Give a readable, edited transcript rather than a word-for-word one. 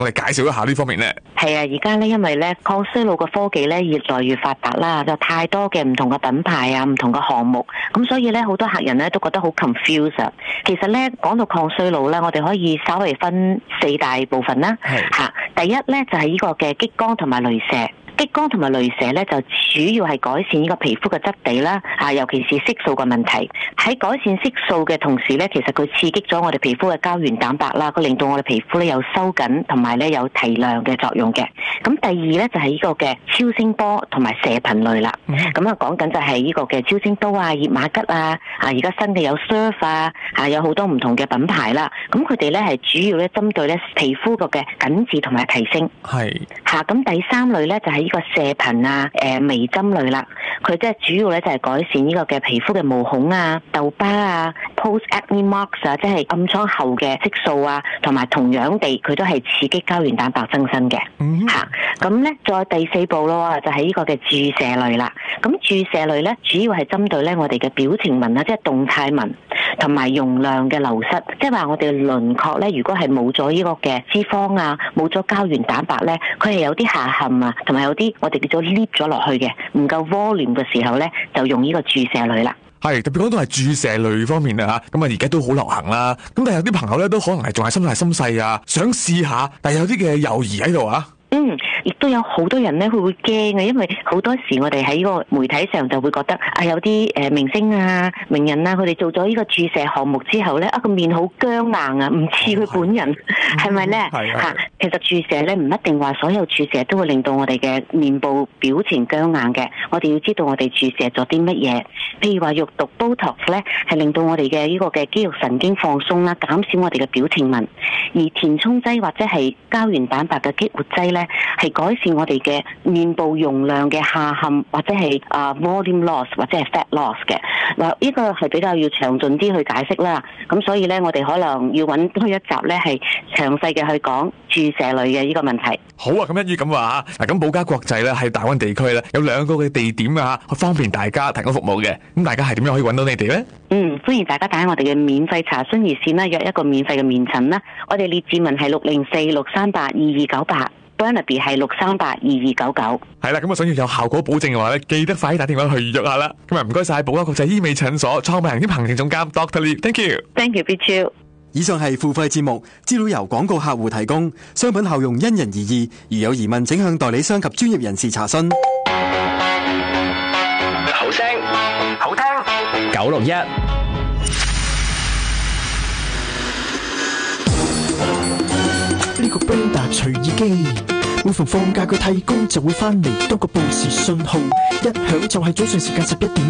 我哋介紹一下呢方面咧。 係啊，而家咧因為咧抗衰老嘅科技咧越來越發達啦，就太多嘅唔同嘅品牌啊，唔同嘅項目，咁所以咧好多客人咧都覺得好 confuse 啊。其實咧講到抗衰老咧，我哋可以稍微分4大部分啦。嚇，第一咧就係呢個嘅激光同埋雷射。激光同埋雷射咧，就主要係改善呢個皮膚嘅質地啦，尤其是色素嘅問題。喺改善色素嘅同時咧，其實佢刺激咗我哋皮膚嘅膠原蛋白啦，佢令到我哋皮膚咧有收緊同埋咧有提亮嘅作用嘅。咁第二咧就係呢個嘅超聲波同埋射頻類啦。咁啊講緊就係呢個嘅超聲刀啊、熱瑪吉啊，而家新嘅有 Surf 啊，有好多唔同嘅品牌啦。咁佢哋咧係主要咧針對咧皮膚個嘅緊緻同埋提升。 係嚇，咁第三類咧就係呢個射頻啊、微針類啦。佢即係主要咧就係改善呢個嘅皮膚嘅毛孔啊、痘疤啊、post acne marks 啊，即係暗瘡後嘅色素啊，同埋同樣地佢都係刺激膠原蛋白增生嘅。嚇，咁咧再第4步咯，就係呢個嘅注射類啦。咁注射類咧主要係針對咧我哋嘅表情紋啊，即係動態紋同埋容量嘅流失，即係話我哋輪廓咧如果係冇咗呢個嘅脂肪啊，冇咗膠原蛋白咧，佢係有啲下陷啊，同埋有啲我哋叫做 lift 咗落去嘅，唔夠 volume 嘅時候咧，就用呢個注射類啦。 係特別講到係注射類方面啊嚇，咁啊而家都好流行啦。咁但係有啲朋友咧都可能係仲係心大心細啊，想試下，但係有啲嘅猶豫喺度啊。 亦都有好多人咧，佢會驚嘅，因為好多時我哋喺呢個媒體上就會覺得有啲明星啊、名人啊，佢哋做咗呢個注射項目之後咧，個面好僵硬啊，唔似佢本人，係咪咧？嚇，其實注射咧唔一定話所有注射都會令到我哋嘅面部表情僵硬嘅，我哋要知道我哋注射咗啲乜嘢。譬如話肉毒 Botox 咧，係令到我哋嘅呢個嘅肌肉神經放鬆啦，減少我哋嘅表情紋；而填充劑或者係膠原蛋白嘅激活劑咧，係改善我哋嘅面部容量嘅下陷，或者係volume loss 或者係 fat loss 嘅。嗱，呢個係比較要詳盡啲去解釋啦。咁所以咧，我哋可能要揾多一集咧，係詳細嘅去講注射類嘅呢個問題。 好啊，咁一於咁話嗱，咁寶嘉國際咧喺大灣地區咧有2個嘅地點啊，方便大家提供服務嘅。咁大家係點樣可以揾到你哋咧？ 歡迎大家打我哋嘅免費查詢熱線啦，約一個免費嘅面診啦。我哋列治文係604-638-2298。Burnaby 係638-2299。 係啦，咁我想要有效果保證嘅話咧，記得快啲打電話去預約下啦。咁啊，唔該晒寶嘉國際醫美診所創辦人兼行政總監 Dr. Lee，Thank you。Thank you，Bichu。 以上係付費節目，資料由廣告客戶提供，商品效用因人而異。如有疑問，請向代理商及專業人士查詢。 好聲好聽961。 呢個 Brander 隨意機，每逢放假佢替工就會返嚟，當個報時信號一響就係早上時間11點。